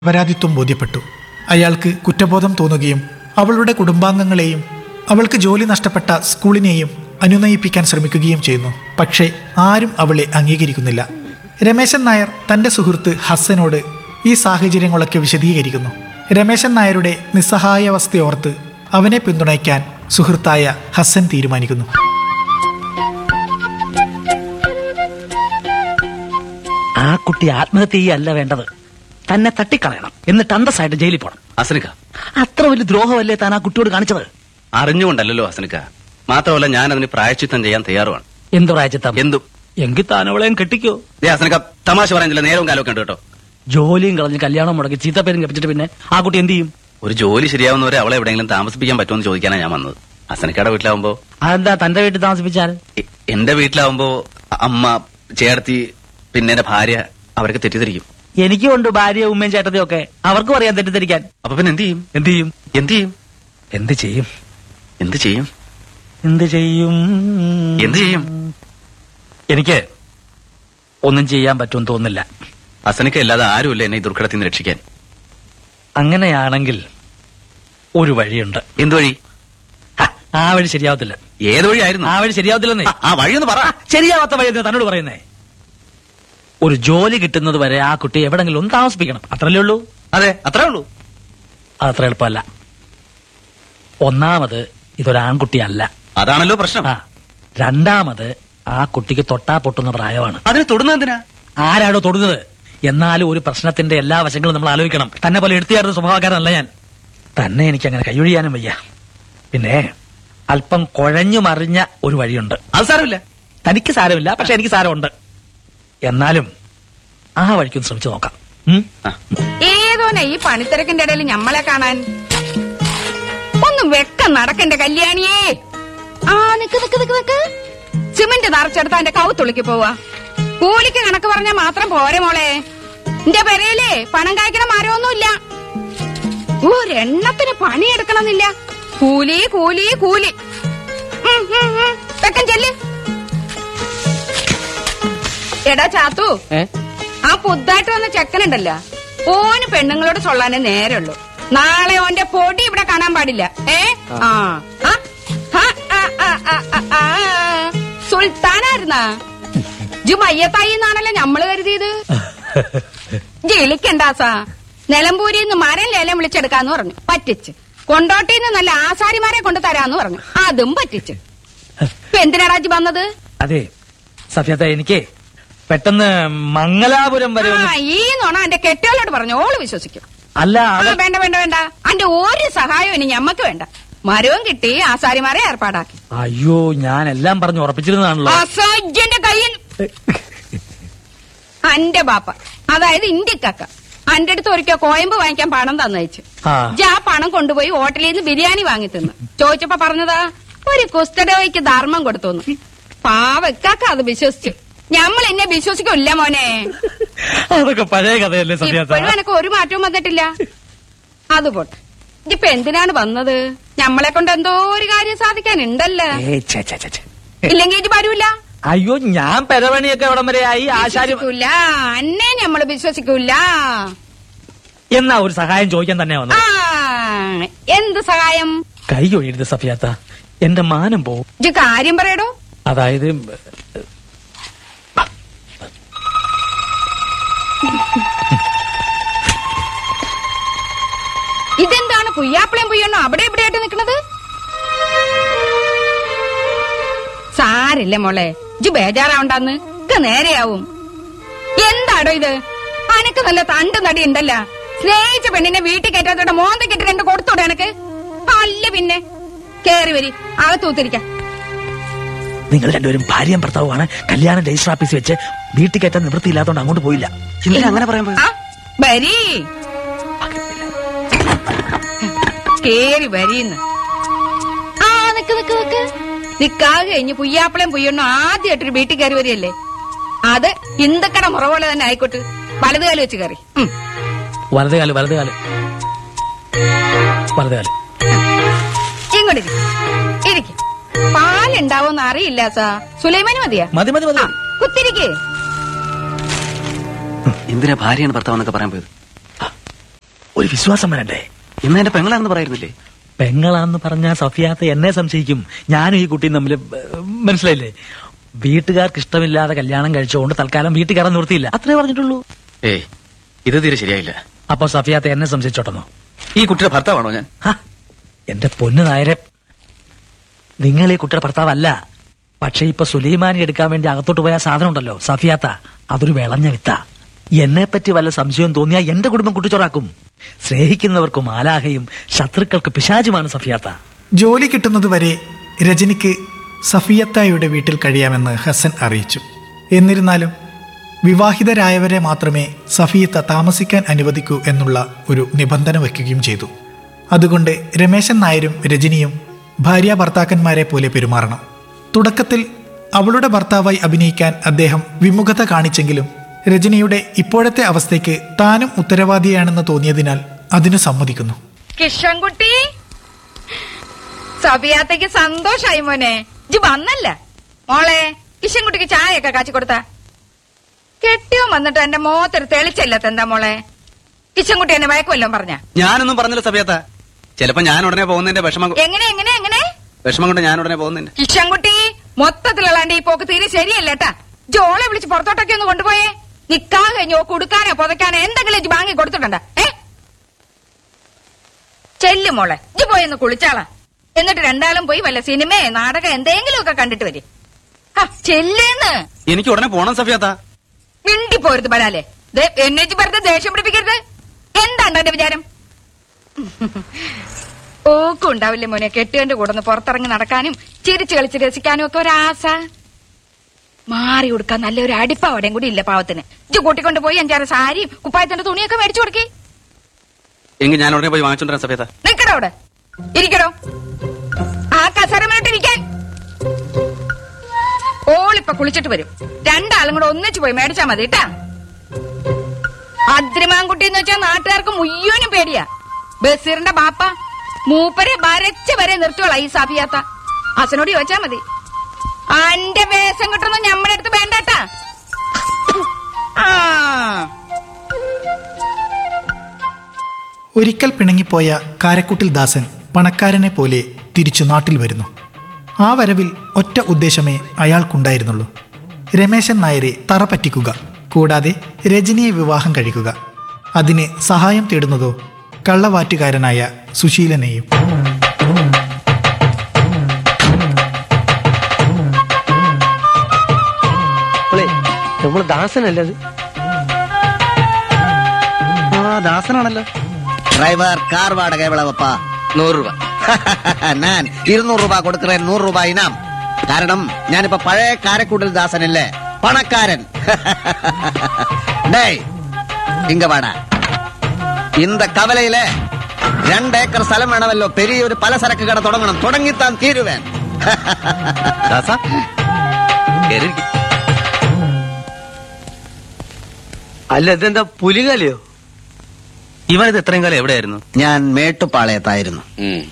അപരാധിത്വം ബോധ്യപ്പെട്ടു. അയാൾക്ക് കുറ്റബോധം തോന്നുകയും അവളുടെ കുടുംബാംഗങ്ങളെയും അവൾക്ക് ജോലി നഷ്ടപ്പെട്ട സ്കൂളിനെയും അനുനയിപ്പിക്കാൻ ശ്രമിക്കുകയും ചെയ്യുന്നു. പക്ഷേ ആരും അവളെ അംഗീകരിക്കുന്നില്ല. രമേശൻ നായർ തൻ്റെ സുഹൃത്ത് ഹസ്സനോട് ഈ സാഹചര്യങ്ങളൊക്കെ വിശദീകരിക്കുന്നു. രമേശൻ നായരുടെ നിസ്സഹായാവസ്ഥയോർത്ത് അവനെ പിന്തുണയ്ക്കാൻ സുഹൃത്തായ ഹസ്സൻ തീരുമാനിക്കുന്നു. ആ കുട്ടി ആത്മഹത്യ ചെയ്യല്ല വേണ്ടത്, തന്നെ തട്ടിക്കളയണം, എന്നിട്ട് അന്തസ്സായിട്ട് ജയിലിൽ പോകണം. അസനിക്ക, അത്ര വലിയ ദ്രോഹമല്ലേ താൻ ആ കുട്ടിയോട് കാണിച്ചത്? അറിഞ്ഞുകൊണ്ടല്ലോ അസനിക്ക. മാത്രമല്ല, ഞാൻ അതിന് പ്രായശ്ചിത്തം ചെയ്യാൻ തയ്യാറുമാണ്. എന്ത് പ്രായച്ചിത്തം? എന്തും. എങ്കിൽ താൻ അവളെ കെട്ടിക്കോ. അസനിക്ക, തമാശ പറയുന്നില്ല, നേരവും കാലമൊക്കെ ഉണ്ട് കേട്ടോ. ജോലിയും കളഞ്ഞ് കല്യാണം മുടക്കി ചീത്തപ്പേരും കപ്പിച്ചിട്ട് പിന്നെ ആ കുട്ടി എന്ത് ചെയ്യും? ഒരു ജോലി ശരിയാവുന്നവരെ അവളെ എവിടെയെങ്കിലും താമസിപ്പിക്കാൻ പറ്റുമെന്ന് ചോദിക്കാനാണ് ഞാൻ വന്നത്. അസനിക്കയുടെ വീട്ടിലാവുമ്പോ അതെന്താ തന്റെ വീട്ടിൽ താമസിപ്പിച്ചാൽ? എന്റെ വീട്ടിലാവുമ്പോ അമ്മ, ചേർത്തി, പിന്നെ എന്റെ ഭാര്യ അവരൊക്കെ തെറ്റിദ്ധരിക്കും. എനിക്കും ഉണ്ട് ഭാര്യ, ഉമ്മയും ചേട്ടത്തിയും ഒക്കെ. അവർക്കും അറിയാൻ തെറ്റിദ്ധരിക്കാൻ. അപ്പൊ പിന്നെ എന്ത് ചെയ്യും? എന്ത് ചെയ്യും? എന്ത് ചെയ്യും? എന്ത് ചെയ്യും? എന്ത് ചെയ്യും? എന്ത് ചെയ്യും? എന്ത് ചെയ്യും? എനിക്ക് ഒന്നും ചെയ്യാൻ പറ്റുമെന്ന് തോന്നുന്നില്ല. അസനിക്ക അല്ലാതെ ആരുമില്ല എന്നെ ഈ ദുർഘടത്തിൽ നിന്ന് രക്ഷിക്കാൻ. അങ്ങനെയാണെങ്കിൽ ഒരു വഴിയുണ്ട്. എന്ത് വഴി? ഹ, ആ വഴി ശരിയാവത്തില്ല. ഏത് വഴിയായിരുന്നു? ആ വഴി ശരിയാവത്തില്ലെന്നേ. ആ വഴിയൊന്ന് പറ. ശരിയാവാത്ത വഴി എന്തിനാ തന്നോട് പറയുന്നേ? ഒരു ജോലി കിട്ടുന്നത് വരെ ആ കുട്ടി എവിടെങ്കിലും ഒന്ന് താമസിപ്പിക്കണം. അത്രല്ലേ ഉള്ളൂ? അതെ, അത്രേ ഉള്ളൂ. അതത്ര എളുപ്പമല്ല. ഒന്നാമത് ഇതൊരാൺകുട്ടിയല്ല. അതാണല്ലോ പ്രശ്നം. ആ, രണ്ടാമത് ആ കുട്ടിക്ക് തൊട്ടാ പൊട്ടുന്ന പ്രായമാണ്. അതിന് തൊടുന്നത് എന്തിനാ? ആരാണോ തൊടുന്നത്? എന്നാലും ഒരു പ്രശ്നത്തിന്റെ എല്ലാ വശങ്ങളും നമ്മൾ ആലോചിക്കണം. തന്നെ പോലെ എടുത്തിയാറുന്ന സ്വഭാവക്കാരനല്ല ഞാൻ. തന്നെ എനിക്ക് അങ്ങനെ കൈയൊഴിയാനും വയ്യ. പിന്നെ അല്പം കുഴഞ്ഞു മറിഞ്ഞ ഒരു വഴിയുണ്ട്. അത് സാരമില്ല. തനിക്ക് സാരമില്ല, പക്ഷെ എനിക്ക് സാരമുണ്ട്. എന്നാലും ആ വഴിക്കൊന്ന് ശ്രമിച്ചു നോക്കാം. ഏതോനെ ഈ പണിത്തിരക്കിന്റെ ഇടയിൽ ഞമ്മളെ കാണാൻ ഒന്നും വെക്കം നടക്കണ്ട കല്യാണിയേ. ആ നിക്ക് നിക്ക് നിക്ക് നിക്ക്, സിമന്റ് നിറച്ചെടുത്ത എന്റെ കൗത്തുള്ളിക്ക് പോവാ. കൂലിക്ക് കണക്ക് പറഞ്ഞാൽ മാത്രം പോരെ മോളെ. എന്റെ പെരയിലേ പണം കായ്ക്കണ മരമൊന്നുമില്ല. ഒരെണ്ണത്തിന് പണിയെടുക്കണമെന്നില്ല. കൂലി കൂലി കൂലി. വെക്കം ചെല്ല്. എടാ ചാത്തു, ആ പുതുതായിട്ട് വന്ന ചെക്കനുണ്ടല്ലോ, ഓന് പെണ്ണുങ്ങളോട് ചൊല്ലാനേ നേരമുള്ളൂ. നാളെ ഓന്റെ പൊടി ഇവിടെ കാണാൻ പാടില്ല. സുൽത്താനായിരുന്നാ ജു മയ്യത്തായി എന്നാണല്ലോ ഞമ്മള് കരുതിയത്. ജയിലിക്കണ്ടാസാ. നിലമ്പൂരിന്ന് മരം ലേലം വിളിച്ചെടുക്കാന്ന് പറഞ്ഞു, പറ്റിച്ച്. കൊണ്ടോട്ടിന്ന് നല്ല ആസാരിമാരെ കൊണ്ട് തരാന്ന് പറഞ്ഞു, അതും പറ്റിച്ച്. ഇപ്പൊ എന്തിനാടാ ജി വന്നത്? അതെ സഫ്യത, എനിക്ക് പെട്ടെന്ന് മംഗലാപുരം വരെ ഈ നോണ എന്റെ കെട്ടിയോളോട് പറഞ്ഞു, ഓള് വിശ്വസിക്കും. അല്ല വേണ്ട വേണ്ട വേണ്ട, അന്റെ ഒരു സഹായവും ഇനി ഞമ്മക്ക് വേണ്ട. മരവും കിട്ടി, ആസാരിമാരെ ഏർപ്പാടാക്കി. അയ്യോ, ഞാൻ എല്ലാം പറഞ്ഞു ഉറപ്പിച്ചിരുന്നതാണല്ലോ. അസജ്ജന്റെ കയ്യിൽ അന്റെ ബാപ്പ, അതായത് ഇന്ത്യക്കക്ക അന്റെ അടുത്ത് ഒരിക്കൽ കോയമ്പ് വാങ്ങിക്കാൻ പണം തന്നയച്ചു. ആ പണം കൊണ്ടുപോയി ഹോട്ടലിൽ നിന്ന് ബിരിയാണി വാങ്ങി തിന്നു. ചോദിച്ചപ്പോ പറഞ്ഞതാ ഒരു കുസ്തടവയ്ക്ക് ധർമ്മം കൊടുത്തോന്നു. പാവക്കാക്ക അത് വിശ്വസിച്ചു. ഞമ്മൾ എന്നെ വിശ്വസിക്കില്ല മോനെ. അതൊക്കെ പഴയ കഥയല്ലേ സഫ്യത? ഇപ്പോഴും എനക്ക് ഒരു മാറ്റവും വന്നിട്ടില്ല. അതുപോട്ടെ, ഇതിപ്പോ എന്തിനാണ് വന്നത്? ഞമ്മളെ കൊണ്ട് എന്തോ ഒരു കാര്യം സാധിക്കാനുണ്ടല്ലോ. ഇല്ലെങ്കിൽ ഇത് വരൂല. അയ്യോ, ഞാൻ പെരവണിയൊക്കെ എവിടം വരെ ആയി. ആശാരി അന്നെ ഞമ്മള് വിശ്വസിക്കൂല. എന്നാ ഒരു സഹായം ചോദിക്കാൻ തന്നെ വന്നു. എന്ത് സഹായം? കൈ ഒഴിയരുത് സഫിയാത്ത, എന്റെ മാനം പോവും. ഇത് കാര്യം പറയടോ. അതായത് ഇതെന്താണ് പുയ്യാപ്പിളയും പുയ്യണ്ണോ അവിടെ ഇവിടെ ആയിട്ട് നിക്കണത്? സാരില്ല മോളെ, ഇജ് ബേജാറാവണ്ടെന്ന് നേരെയാവും. എന്താടോ ഇത്? അനക്ക് നല്ല തണ്ട് നടി ഉണ്ടല്ല. സ്നേഹിച്ച പെണ്ണിനെ വീട്ടിൽ കയറ്റാത്തോടെ മോന്ത കെട്ടി രണ്ട് കൊടുത്തോടെ എനക്ക്. അല്ല പിന്നെ കേറി വരി, അകത്തൂത്തിരിക്കാം. നിങ്ങൾ രണ്ടുപേരും ഭാര്യയും ഭർത്താവുമാണ്. കല്യാണം രജിസ്റ്റർ ഓഫീസിൽ വെച്ച് വീട്ടിൽ കയറ്റാൻ നിവൃത്തിയില്ലാത്തോണ്ട് അങ്ങോട്ട് പോയില്ല. അങ്ങനെ പറയാൻ വരി, കേറി വരീന്ന്. നിക്ക് നിക്ക് നിക്ക്, നിക്കാതെ കഴിഞ്ഞ് പുയ്യാപ്പിളയും പുയ്യണ്ണും ആദ്യമായിട്ടൊരു വീട്ടിൽ കയറി വരികയല്ലേ. അത് ഹിന്ദുക്കട മുറ പോലെ തന്നെ ആയിക്കോട്ട്. വലതുകാലം വെച്ച് കയറി. വലതുകാല് വലതുകാല് വലതുകാല്. ഇങ്ങോട്ട് ഇരിക്കും. പാലുണ്ടാവോന്ന് അറിയില്ല സാ. സുലൈമാന് മതിയാ? മതി മതി മതി. കുത്തിരിക്കേ. എന്തിനാ ഭാര്യയാണ് ഭർത്താവ് എന്നൊക്കെ പറയാൻ പോയത്? ഒരു വിശ്വാസം വരണ്ടേ? ഇന്ന് എന്റെ പെങ്ങളാണെന്ന് പറയുന്നില്ലേ? പെങ്ങളാന്ന് പറഞ്ഞാൽ സഫിയാത്ത എന്നെ സംശയിക്കും. ഞാനും ഈ കുട്ടിയും തമ്മിൽ മനസ്സിലായില്ലേ? വീട്ടുകാർക്ക് ഇഷ്ടമില്ലാതെ കല്യാണം കഴിച്ചുകൊണ്ട് തൽക്കാലം വീട്ടിൽ കയറാൻ നിർത്തിയില്ല, അത്രേ പറഞ്ഞിട്ടുള്ളൂ. ഏയ്, ഇത് തീരെ ശരിയായില്ല. അപ്പൊ സഫിയാത്ത എന്നെ സംശയിച്ചോട്ടെന്നോ? ഈ കുട്ടിയുടെ ഭർത്താവാണോ ഞാൻ? എന്റെ പൊന്നു നായരെ, നിങ്ങൾ ഈ കുട്ടിയുടെ ഭർത്താവല്ല. പക്ഷെ ഇപ്പൊ സുലൈമാനി എടുക്കാൻ വേണ്ടി അകത്തോട്ട് പോയ സാധനം ഉണ്ടല്ലോ സഫിയാത്ത, അതൊരു വിളഞ്ഞ വിത്ത. എന്നെ പറ്റി വല്ല സംശയം തോന്നിയാൽ എന്റെ കുടുംബം കുട്ടിച്ചോറാക്കും. സ്നേഹിക്കുന്നവർക്ക് മാലാഹയും ശത്രുക്കൾക്ക് പിശാചുമാണ് സഫിയാത്ത. ജോലി കിട്ടുന്നതുവരെ രജനിക്ക് സഫിയത്തായുടെ വീട്ടിൽ കഴിയാമെന്ന് ഹസൻ അറിയിച്ചു. എന്നിരുന്നാലും വിവാഹിതരായവരെ മാത്രമേ സഫിയത്ത താമസിക്കാൻ അനുവദിക്കൂ എന്നുള്ള ഒരു നിബന്ധന വയ്ക്കുകയും ചെയ്തു. അതുകൊണ്ട് രമേശൻ നായരും രജനിയും ഭാര്യ ഭർത്താക്കന്മാരെ പോലെ പെരുമാറണം. തുടക്കത്തിൽ അവളുടെ ഭർത്താവായി അഭിനയിക്കാൻ അദ്ദേഹം വിമുഖത കാണിച്ചെങ്കിലും രജനിയുടെ ഇപ്പോഴത്തെ അവസ്ഥയ്ക്ക് താനും ഉത്തരവാദിയാണെന്ന് തോന്നിയതിനാൽ അതിന് സമ്മതിക്കുന്നു. കിഷൻകുട്ടി, സഫിയാത്തേക്ക് സന്തോഷായി മോനെ. ഇജ്ജ് വന്നല്ല മോളെ. കിഷൻകുട്ടിക്ക് ചായയൊക്കെ കാച്ചി കൊടുത്ത കെട്ടിയോ വന്നിട്ട് എന്റെ മോത്തൊരു തെളിച്ചില്ലാത്ത എന്താ മോളെ? കിഷൻകുട്ടി എന്നെ വഴക്കുമല്ലോ പറഞ്ഞ? ഞാനൊന്നും പറഞ്ഞില്ല സഫിയാത്ത. ചിലപ്പോ ഞാൻ ഉടനെ പോകുന്നതിന്റെ വിഷമം കൊണ്ട് ഞാൻ ഉടനെ പോകുന്നതിന്റെ. കിഷൻകുട്ടി, മൊത്തത്തിലുള്ള ഈ പോക്ക് തീരെ ശരിയല്ലേട്ടാ. ജോളെ വിളിച്ച് പുറത്തോട്ടൊക്കെ ഒന്ന് കൊണ്ടുപോയേ. നിക്കാഹ് കഴിഞ്ഞോ കുടുക്കാനോ പുതയ്ക്കാനോ എന്തെങ്കിലും വാങ്ങി കൊടുത്തിട്ടുണ്ട? ചെല്ലു മോളെ, ഇജ്ജ് പോയെന്ന് കുളിച്ചാളാ. എന്നിട്ട് രണ്ടാളും പോയി വല്ല സിനിമയെ നാടകം എന്തെങ്കിലും ഒക്കെ കണ്ടിട്ട് വരും. ചെല്ലേന്ന്. എനിക്ക് ഉടനെ പോണം സഫിയാത്ത. മിണ്ടി പോരുത് ബലാലെ. എന്നെ വെറുതെ ദേഷ്യം പിടിപ്പിക്കരുത്. എന്താണ് എന്റെ വിചാരം? ഓക്കും ഉണ്ടാവില്ലേ മോനെ കെട്ടുകന്റെ കൂടെ ഒന്ന് പുറത്തിറങ്ങി നടക്കാനും ചിരിച്ചു കളിച്ച് രസിക്കാനും ഒക്കെ ഒരാശ. മാറി കൊടുക്കാൻ നല്ലൊരു അടിപ്പാവടയും കൂടി ഇല്ല പാവത്തിന്. ഇജ്ജ് കൂട്ടിക്കൊണ്ട് പോയി 5-6 സാരിയും കുപ്പായത്തിന്റെ തുണിയൊക്കെ മേടിച്ചു കൊടുക്കേ. എങ്കിൽ ഞാൻ ഉടനെ പോയി വാങ്ങിച്ചോണ്ടിരാൻ സഫിയാത്ത. നിക്കടോ അവിടെ, ഇരിക്കടോ. ആ കസരമിട്ടിരിക്കാൻ. ഓളിപ്പൊ കുളിച്ചിട്ട് വരും. രണ്ടാളും കൂടെ ഒന്നിച്ചു പോയി മേടിച്ചാ മതി കേട്ടാ. അദ്രിമാൻകുട്ടി എന്ന് വെച്ചാൽ നാട്ടുകാർക്ക് മുയ്യോനും പേടിയാ. ബസീറിന്റെ ബാപ്പ മൂപ്പരെ വരച്ച് വരെ നിർത്തുവോളാ ഈ സഫിയാത്ത. അസനോട് ചോദിച്ചാ മതി. അന്റെ വേഷം കിട്ടുന്ന ഞമ്മടെ അടുത്ത് വേണ്ടട്ടാ. ഒരിക്കൽ പിണങ്ങിപ്പോയ കാരക്കൂട്ടിൽ ദാസൻ പണക്കാരനെ പോലെ തിരിച്ചു നാട്ടിൽ വരുന്നു. ആ വരവിൽ ഒറ്റ ഉദ്ദേശമേ അയാൾക്കുണ്ടായിരുന്നുള്ളൂ: രമേശൻ നായരെ തറ പറ്റിക്കുക, കൂടാതെ രജനിയെ വിവാഹം കഴിക്കുക. അതിന് സഹായം തേടുന്നതോ കള്ളവാറ്റുകാരനായ സുശീലനെയും. നമ്മൾ ദാസനല്ലത്? ദാസനാണല്ലോ. ഡ്രൈവർ, കാർ വാടക എവളവപ്പ? 100 രൂപ. ഞാൻ 200 രൂപ കൊടുക്കറേ. 100 രൂപ ഇനാം. കാരണം ഞാനിപ്പോ പഴയ കാരക്കൂട്ടൽ ദാസനല്ലേ, പണക്കാരൻ. டேய், இங்க வாடா. இந்த கவலையில 2 ഏക്കർ സ്ഥലം വേണമല്ലോ. പെരിയൊരു പലചരക്ക് കട തുടങ്ങണം. തുടങ്ങിത്താൻ തീരുവേൻ. അല്ല, ഇതെന്താ പുലികാലിയോ? ഇവനിത് എത്രയും കാലം എവിടെയായിരുന്നു? ഞാൻ മേട്ടുപാളയത്തായിരുന്നു.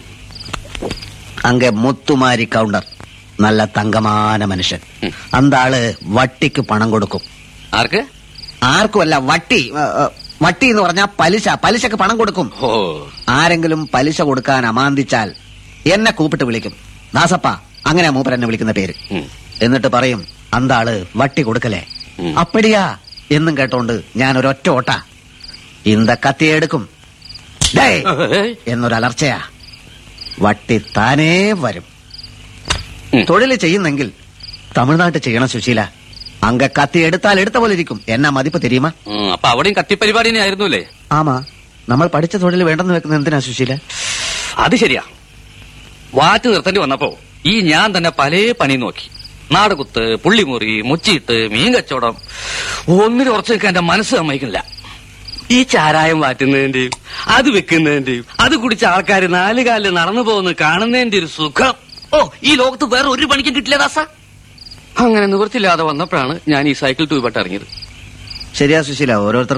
അങ്ങെ മുത്തുമാരി കൗണ്ടർ. നല്ല തങ്കമാന മനുഷ്യൻ. അന്താള് വട്ടിക്ക് പണം കൊടുക്കും. ആർക്ക്? ആർക്കുമല്ല, വട്ടി. വട്ടി എന്ന് പറഞ്ഞാൽ പലിശ. പലിശക്ക് പണം കൊടുക്കും. ആരെങ്കിലും പലിശ കൊടുക്കാൻ അമാന്തിച്ചാൽ എന്നെ കൂപ്പിട്ട് വിളിക്കും. ദാസപ്പ, അങ്ങനെ മൂപ്പർ എന്നെ വിളിക്കുന്ന പേര്. എന്നിട്ട് പറയും, അന്താള് വട്ടി കൊടുക്കലേ. അപ്പടിയാ എന്നും കേട്ടോണ്ട് ഞാൻ ഒരൊറ്റ ഓട്ട ഇന്ത കത്തിയെടുക്കും. എന്നൊരലർച്ചയാ. വട്ടി താനേ വരും. തൊഴിൽ ചെയ്യുന്നെങ്കിൽ തമിഴ്നാട്ടിൽ ചെയ്യണം സുശീല. അങ്ക കത്തി എടുത്താൽ എടുത്ത പോലെ ഇരിക്കും. എന്നാ മതിപ്പ് തെരിയുമാ? അപ്പൊ അവിടെയും കത്തിപ്പരിപാടി ആയിരുന്നല്ലേ? ആമാ. നമ്മൾ പഠിച്ച തൊഴിൽ വേണ്ടെന്ന് വെക്കുന്നത് എന്തിനാ സുശീല? അത് ശരിയാ. വാറ്റ് നിർത്തേണ്ടി വന്നപ്പോ ഞാൻ തന്നെ പല പണി നോക്കി. നാടകുത്ത്, പുള്ളിമുറി, മുച്ചിട്ട്, മീൻ കച്ചവടം. ഒന്നിനും ഉറച്ചു നിൽക്കാൻ എന്റെ മനസ്സ് സമ്മതിക്കില്ല. ഈ ചാരായം വാറ്റുന്നതിന്റെയും അത് വെക്കുന്നതിന്റെയും അത് കുടിച്ച ആൾക്കാർ 4 കാലിൽ നടന്നു പോകുന്നത് കാണുന്നതിന്റെ ഒരു സുഖം ഈ ലോകത്ത് വേറെ ഒരു പണിക്കും കിട്ടില്ല ദാസ. അങ്ങനെ നിവൃത്തില്ലാതെ വന്നപ്പോഴാണ് ഞാൻ ഈ സൈക്കിൾ ട്യൂബായിട്ട് ഇറങ്ങിയത്. ശരിയാ സുശീല, ഓരോരുത്തർ